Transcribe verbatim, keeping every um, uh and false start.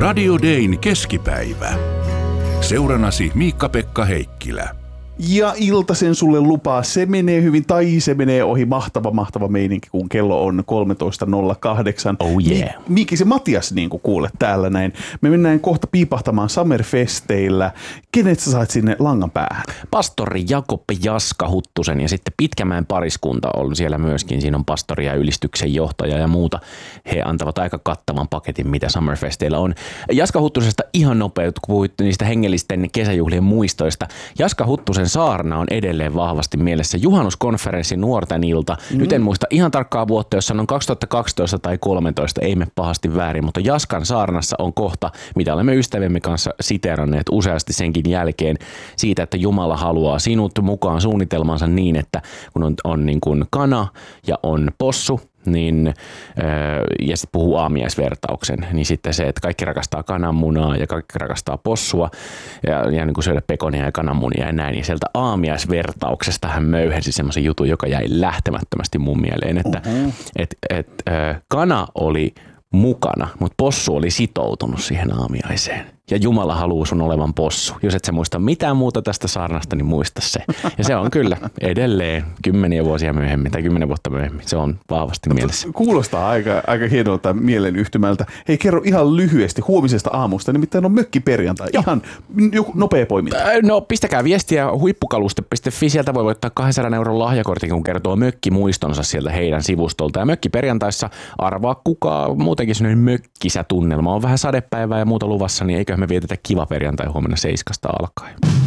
Radio Dayn keskipäivä. Seurannasi Miikka-Pekka Heikkilä. Ja iltasen sulle lupaa, se menee hyvin tai se menee ohi. Mahtava, mahtava meininki, kun kello on kolmetoista nolla kahdeksan. Oh yeah. Miikki se Matias, niin kuin kuulet täällä näin. Me mennään kohta piipahtamaan Summerfesteillä. Kenet sä sait sinne langan päähän? Pastori Jakob Jaska Huttusen ja sitten Pitkämäen pariskunta on siellä myöskin. Siinä on pastori ja ylistyksen johtaja ja muuta. He antavat aika kattavan paketin, mitä Summerfesteillä on. Jaska Huttusesta ihan nopeut, kun puhuit niistä hengellisten kesäjuhlien muistoista. Jaska Huttusen saarna on edelleen vahvasti mielessä. Juhannuskonferenssi nuorten ilta. Mm. Nyt en muista ihan tarkkaa vuotta, jos sanon kaksituhattakaksitoista tai kolmetoista, ei me pahasti väärin, mutta Jaskan saarnassa on kohta, mitä olemme ystäviemme kanssa siteeranneet useasti senkin jälkeen, siitä, että Jumala haluaa sinut mukaan suunnitelmansa niin, että kun on, on niin kuin kana ja on possu, niin, ja sitten puhuu aamiaisvertauksen, niin sitten se, että kaikki rakastaa kananmunaa ja kaikki rakastaa possua ja, ja niin kuin syödä pekonia ja kananmunia ja näin. Ja sieltä aamiaisvertauksesta hän möyhensi semmoisen jutun, joka jäi lähtemättömästi mun mieleen, että uh-huh. et, et, kana oli mukana, mutta possu oli sitoutunut siihen aamiaiseen. Ja Jumala haluaa sun olevan possu. Jos et sä muista mitään muuta tästä saarnasta, niin muista se. Ja se on kyllä edelleen kymmeniä vuosia myöhemmin tai kymmenen vuotta myöhemmin. Se on vahvasti mielessä. Kuulostaa aika, aika hienolta mielenyhtymältä. Hei, kerro ihan lyhyesti huomisesta aamusta. Nimittäin on mökkiperjantai. Joo. Ihan nopea poiminta. No pistäkää viestiä huippukaluste piste fi. Sieltä voi voittaa kahdensadan euron lahjakortin, kun kertoo mökkimuistonsa sieltä heidän sivustolta. Ja mökkiperjantaissa arvaa kuka muutenkin sellainen mökkisä tunnelma. On vähän sadepäivää ja muuta luvassa, niin eiköhän me vietetä kiva perjantai huomenna seiskasta alkaen.